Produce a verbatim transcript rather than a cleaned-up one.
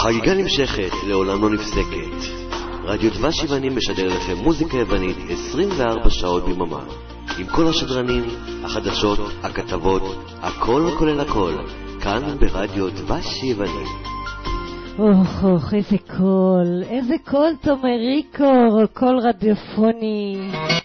החגיגה נמשכת, לעולם לא נפסקת. רדיו דבש יוונים משדר לכם מוזיקה יוונית עשרים וארבע שעות ביממה. עם כל השדרנים, החדשות, הכתבות, הכל כולל הכל. כאן ברדיו דבש יוונים. אוח אוח, איזה קול, איזה קול תומריקו, קול רדיופוני.